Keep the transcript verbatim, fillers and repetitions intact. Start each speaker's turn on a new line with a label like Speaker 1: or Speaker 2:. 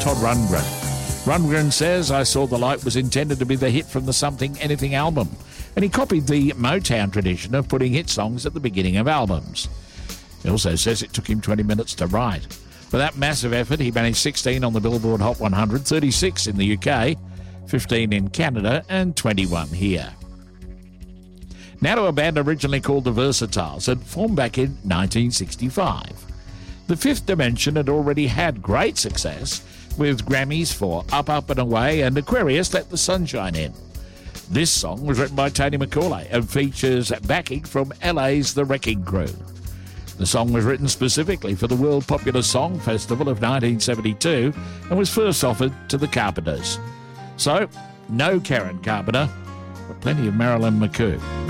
Speaker 1: Todd Rundgren. Rundgren says, I Saw the Light was intended to be the hit from the Something Anything album, and he copied the Motown tradition of putting hit songs at the beginning of albums. He also says it took him twenty minutes to write. For that massive effort, he managed sixteen on the Billboard Hot one hundred, thirty-six in the U K, fifteen in Canada, and twenty-one here. Now to a band originally called the Versatiles that formed back in nineteen sixty-five. The Fifth Dimension had already had great success with Grammys for Up, Up and Away and Aquarius, Let the Sunshine In. This song was written by Tony McCauley and features backing from L A's The Wrecking Crew. The song was written specifically for the World Popular Song Festival of nineteen seventy-two and was first offered to the Carpenters. So, no Karen Carpenter, but plenty of Marilyn McCoo.